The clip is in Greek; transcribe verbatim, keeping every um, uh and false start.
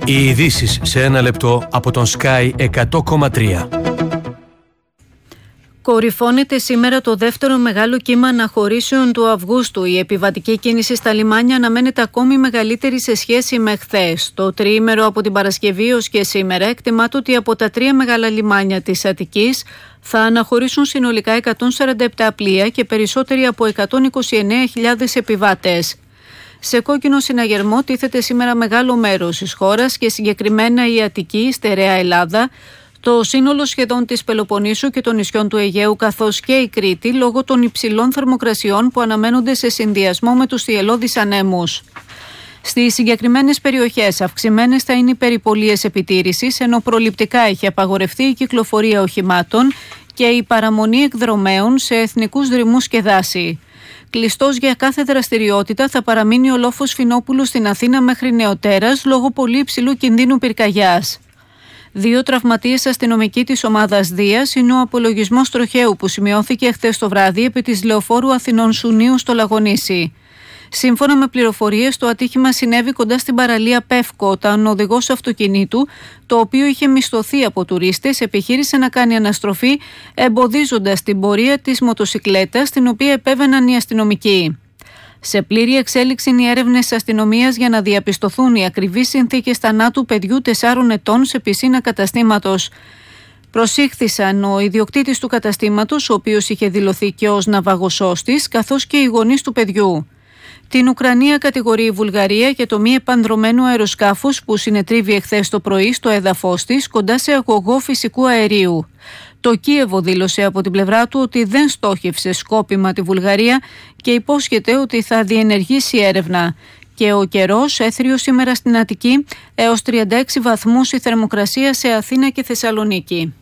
Οι ειδήσεις σε ένα λεπτό από τον Sky εκατό κόμμα τρία. Κορυφώνεται σήμερα το δεύτερο μεγάλο κύμα αναχωρήσεων του Αυγούστου. Η επιβατική κίνηση στα λιμάνια αναμένεται ακόμη μεγαλύτερη σε σχέση με χθες. Το τριήμερο από την Παρασκευή ως και σήμερα εκτιμάται ότι από τα τρία μεγάλα λιμάνια της Αττικής θα αναχωρήσουν συνολικά εκατόν σαράντα επτά πλοία και περισσότεροι από εκατόν είκοσι εννέα χιλιάδες επιβάτες. Σε κόκκινο συναγερμό τίθεται σήμερα μεγάλο μέρος της χώρας και συγκεκριμένα η Αττική, η στερεά Ελλάδα, το σύνολο σχεδόν της Πελοποννήσου και των νησιών του Αιγαίου καθώς και η Κρήτη λόγω των υψηλών θερμοκρασιών που αναμένονται σε συνδυασμό με τους θυελλώδεις ανέμους. Στις συγκεκριμένες περιοχές αυξημένες θα είναι οι περιπολίες επιτήρησης, ενώ προληπτικά έχει απαγορευτεί η κυκλοφορία οχημάτων και η παραμονή εκδρομέων σε εθνικούς δρυμούς και δάση. Κλειστός για κάθε δραστηριότητα θα παραμείνει ο λόφος Φινόπουλου στην Αθήνα μέχρι νεοτέρας λόγω πολύ υψηλού κινδύνου πυρκαγιάς. Δύο τραυματίες αστυνομικοί της ομάδας Δίας είναι ο απολογισμός τροχαίου που σημειώθηκε χθες το βράδυ επί της Λεωφόρου Αθηνών Σουνίου στο Λαγονήσι. Σύμφωνα με πληροφορίες, το ατύχημα συνέβη κοντά στην παραλία Πεύκο, όταν ο οδηγός αυτοκινήτου, το οποίο είχε μισθωθεί από τουρίστες, επιχείρησε να κάνει αναστροφή, εμποδίζοντας την πορεία της μοτοσικλέτας, την οποία επέβαιναν οι αστυνομικοί. Σε πλήρη εξέλιξη είναι οι έρευνες της αστυνομίας για να διαπιστωθούν οι ακριβείς συνθήκες θανάτου παιδιού τεσσάρων ετών σε πισίνα καταστήματος. Προσήχθησαν ο ιδιοκτήτης του καταστήματος, ο οποίος είχε δηλωθεί και ως ναυαγοσώστης, καθώς και οι γονείς του παιδιού. Την Ουκρανία κατηγορεί η Βουλγαρία για το μη επανδρωμένο αεροσκάφος που συνετρίβει εχθές το πρωί στο έδαφος της κοντά σε αγωγό φυσικού αερίου. Το Κίεβο δήλωσε από την πλευρά του ότι δεν στόχευσε σκόπιμα τη Βουλγαρία και υπόσχεται ότι θα διενεργήσει έρευνα. Και ο καιρός έθριο σήμερα στην Αττική έως τριάντα έξι βαθμούς η θερμοκρασία σε Αθήνα και Θεσσαλονίκη.